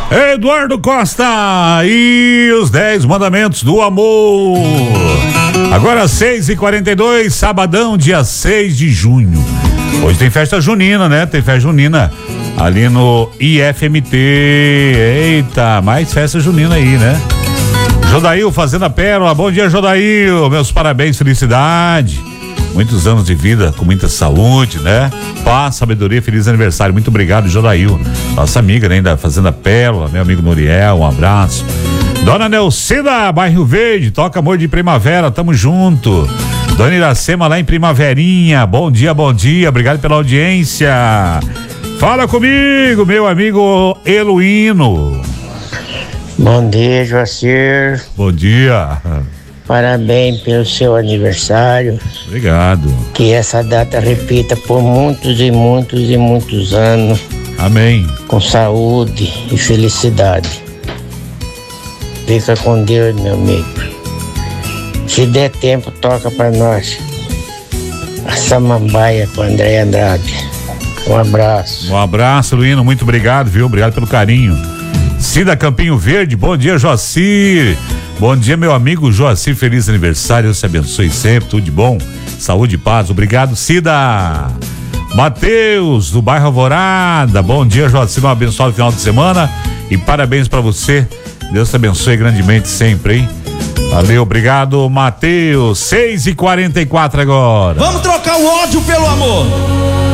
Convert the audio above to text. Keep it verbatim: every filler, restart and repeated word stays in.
Eduardo Costa e os dez mandamentos do amor. Agora seis e quarenta e dois, sabadão, dia seis de junho. Hoje tem festa junina, né? Tem festa junina ali no I F M T. Eita, mais festa junina aí, né? Jodail Fazenda Pérola, bom dia, Jodail, meus parabéns, felicidade, muitos anos de vida, com muita saúde, né? Paz, sabedoria, feliz aniversário, muito obrigado, Jodail, nossa amiga, né, da Fazenda Pérola, meu amigo Noriel, um abraço. Dona Nelcida, bairro Verde, toca Amor de Primavera, tamo junto. Dona Iracema lá em Primaverinha, bom dia, bom dia, obrigado pela audiência. Fala comigo, meu amigo Eluíno. Bom dia, Joacir. Bom dia. Parabéns pelo seu aniversário. Obrigado. Que essa data repita por muitos e muitos e muitos anos. Amém. Com saúde e felicidade. Fica com Deus, meu amigo. Se der tempo, toca pra nós a Samambaia com André Andrade. Um abraço. Um abraço, Luíno, muito obrigado, viu? Obrigado pelo carinho. Cida Campinho Verde, bom dia, Joacir. Bom dia, meu amigo Joacir, feliz aniversário, Deus te abençoe sempre, tudo de bom, saúde e paz, obrigado, Cida. Mateus, do bairro Alvorada, bom dia, Joacir, um abençoado final de semana e parabéns pra você, Deus te abençoe grandemente sempre, hein? Valeu, obrigado, Mateus. Seis e quarenta e quatro agora. Vamos trocar o ódio pelo amor.